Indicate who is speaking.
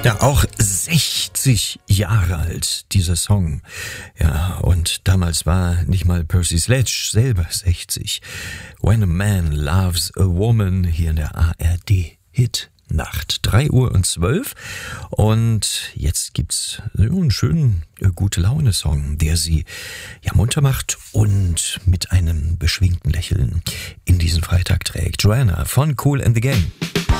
Speaker 1: Ja, auch 60 Jahre alt, dieser Song. Ja, und damals war nicht mal Percy Sledge selber 60. When a Man Loves a Woman, hier in der ARD-Hit-Nacht. 3:12 und jetzt gibt's einen schönen Gute-Laune-Song, der sie ja munter macht und mit einem beschwingten Lächeln in diesen Freitag trägt. Joanna von Kool and the Gang.